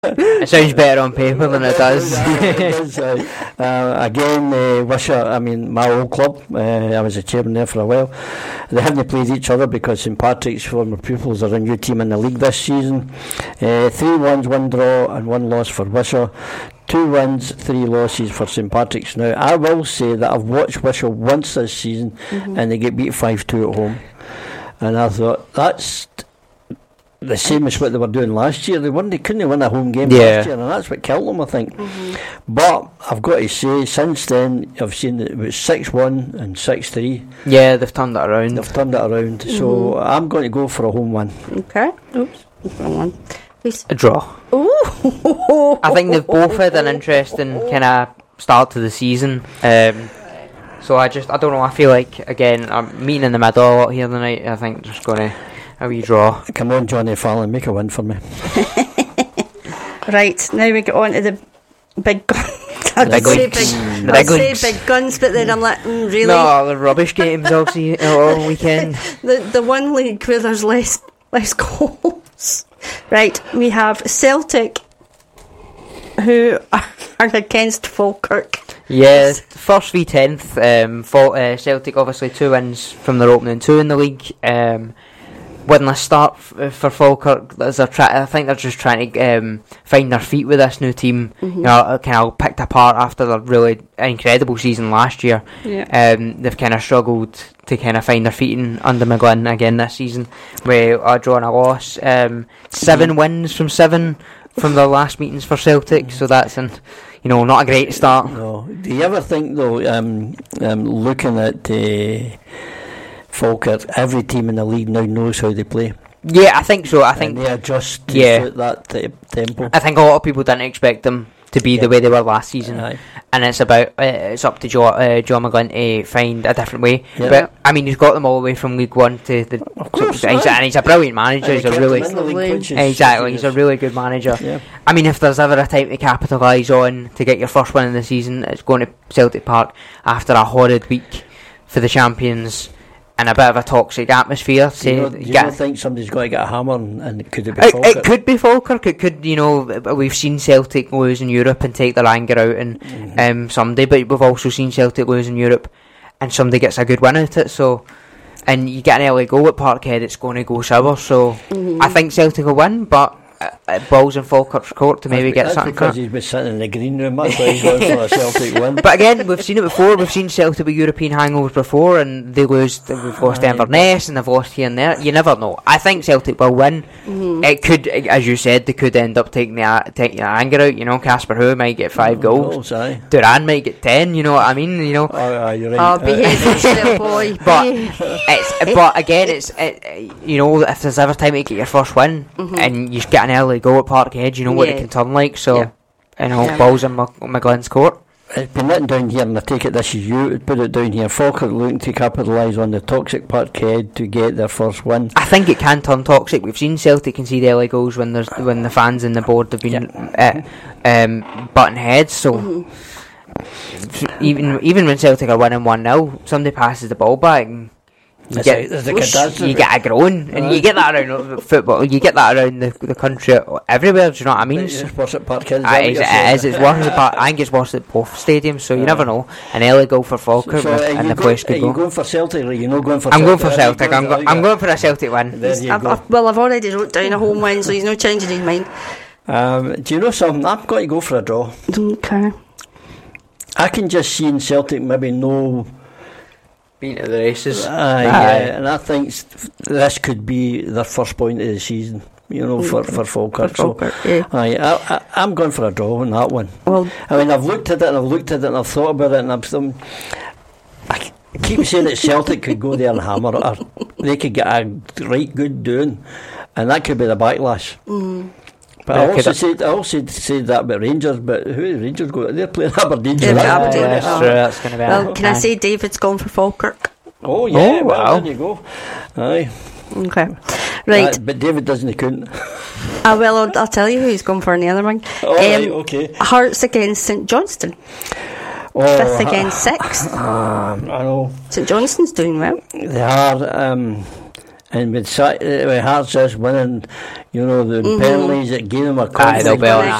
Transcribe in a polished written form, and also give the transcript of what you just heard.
It sounds better on paper than it does. Again, Wishaw, I mean, my old club, I was a chairman there for a while. They haven't played each other because St Patrick's former pupils are a new team in the league this season. 3 wins, 1 draw and 1 loss for Wishaw. 2 wins, 3 losses for St Patrick's. Now, I will say that I've watched Wishaw once this season and they get beat 5-2 at home. And I thought, that's the same as what they were doing last year. They couldn't win a home game last year, and that's what killed them, I think. But I've got to say, since then, I've seen that it was 6-1 and 6-3. Yeah, they've turned it around. So I'm going to go for a home win. Okay. Oops. Wrong one. A draw. Ooh. I think they've both had an interesting kind of start to the season. So I don't know. I feel like, again, I'm meeting in the middle a lot here tonight. I think just going to a wee draw. Come on, Johnny Fallon, make a win for me. Right, now we get on to the big guns. I'd say big guns, but then I'm like, really? No, the rubbish games all weekend. The one league where there's less goals. Right, we have Celtic, who are against Falkirk. Yeah, first v 10th. Celtic obviously 2 wins from their opening 2 in the league. Winless start for Falkirk. I think they're just trying to find their feet with this new team. You know, kind of picked apart after their really incredible season last year. They've kind of struggled to kind of find their feet under McGlynn again this season, with a draw and a loss. 7 wins from 7 from their last meetings for Celtic, so that's not a great start. No. Do you ever think though, looking at Falkirk, every team in the league now knows how they play? Yeah, I think so. I think they adjust to suit that tempo. I think a lot of people didn't expect them to be the way they were last season, and it's up to John McGlynn to find a different way. But I mean, he's got them all the way from League One to the. Of course, and he's a brilliant manager. He's a really good manager. Yeah. I mean, if there's ever a time to capitalise on to get your first win in the season, it's going to Celtic Park after a horrid week for the champions. And a bit of a toxic atmosphere. Do you not think somebody's got to get a hammer and could it be Falkirk? It could be Falkirk. It could, we've seen Celtic lose in Europe and take their anger out and somebody, but we've also seen Celtic lose in Europe and somebody gets a good win out of it. So, and you get an early goal at Parkhead, it's going to go sour. So, I think Celtic will win, but balls in Falkirk's court to maybe get something because he's been sitting in the green room. That's why he's going for a Celtic win. But again, we've seen it before. We've seen Celtic with European hangovers before, and they lose. We've lost Inverness and they've lost here and there. You never know. I think Celtic will win. It could, as you said, they could end up taking the anger out. Casper Hu might get 5 goals. Duran might get 10. You know what I mean? You're right. Behave yourself, boy. But again, if there's ever time to get your first win and you get an early goal at Parkhead, you know what it can turn like. So, balls in McGlynn's court. It's been written down here, and I take it this is you put it down here. Falkirk looking to capitalise on the toxic Parkhead to get their first win. I think it can turn toxic. We've seen Celtic concede early goals when the fans in the board have been butting heads. So even when Celtic are winning 1-0, somebody passes the ball back. And you get a groan, and you get that around football. You get that around the country everywhere. Do you know what I mean? It's worse at Parkhead. It is. It's worse at Park. I think it's worse at both stadiums. So you never know. An early goal for Falkirk, and the place could go. Are you going for Celtic, or are you not going for? I'm going for Celtic. I'm going for a Celtic win. I've already wrote down a home win, so he's not changing his mind. Do you know something? I'm going to go for a draw. Okay. I can just see in Celtic maybe being at the races. And I think this could be their first point of the season, for Falkirk. I'm going for a draw on that one. Well, I mean, I've looked at it and I've thought about it, and I keep saying that Celtic could go there and hammer it, or they could get a right good doing, and that could be the backlash. But I also said that about Rangers, but who are Rangers go? They're playing Aberdeen. That's true. That's going to be. Well, can I say David's gone for Falkirk? Oh yeah, well, there you go. Aye. Okay, right. But David doesn't couldn't. Well, I'll tell you who he's gone for in the other one. Right, okay. Hearts against St Johnstone. 5th against 6th. I know. St Johnston's doing well. They are. And with Hearts just winning, You know, the penalties that gave them a Aye, they'll confidence. be on